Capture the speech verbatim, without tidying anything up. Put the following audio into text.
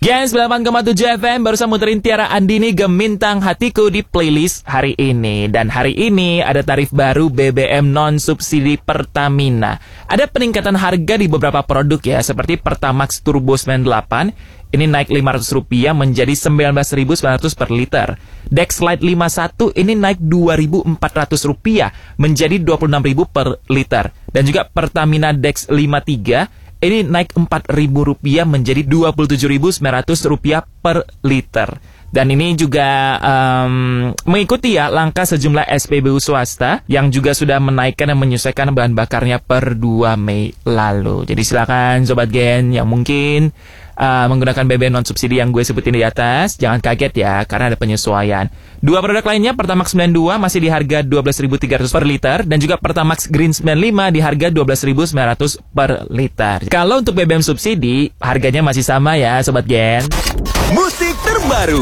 Gen sembilan puluh delapan koma tujuh F M barusan muterin Tiara Andini Gemintang Hatiku di playlist hari ini. Dan hari ini ada tarif baru B B M non-subsidi Pertamina. Ada peningkatan harga di beberapa produk ya, seperti Pertamax Turbo sembilan puluh delapan, ini naik lima ratus rupiah menjadi sembilan belas ribu sembilan ratus per liter. Dexlite lima puluh satu ini naik dua ribu empat ratus rupiah menjadi dua puluh enam ribu per liter. Dan juga Pertamina Dex lima puluh tiga ini naik empat ribu rupiah menjadi dua puluh tujuh ribu sembilan ratus rupiah per liter. Dan ini juga um, mengikuti ya langkah sejumlah S P B U swasta yang juga sudah menaikkan dan menyesuaikan bahan bakarnya per dua Mei lalu. Jadi silakan Sobat Gen yang mungkin uh, menggunakan B B M non-subsidi yang gue sebutin di atas, jangan kaget ya, karena ada penyesuaian. Dua produk lainnya, Pertamax sembilan puluh dua masih di harga dua belas ribu tiga ratus per liter, dan juga Pertamax Green sembilan puluh lima di harga dua belas ribu sembilan ratus per liter. Kalau untuk B B M subsidi, harganya masih sama ya Sobat Gen. Musik terbaru